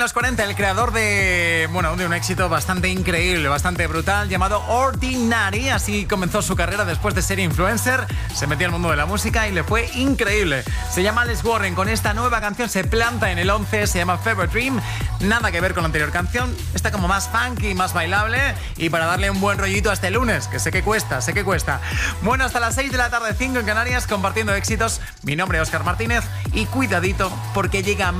los 40, el creador de un éxito bastante increíble, bastante brutal, llamado Ordinary. Así comenzó su carrera después de ser influencer. Se metió al mundo de la música y le fue increíble. Se llama Alex Warren. Con esta nueva canción se planta en el 11, se llama Fever Dream. Nada que ver con la anterior canción. Está como más funky, más bailable. Y para darle un buen rollito a este lunes, que sé que cuesta. Bueno, hasta las 6 de la tarde, 5 en Canarias, compartiendo éxitos. Mi nombre es Óscar Martínez y cuidadito porque llega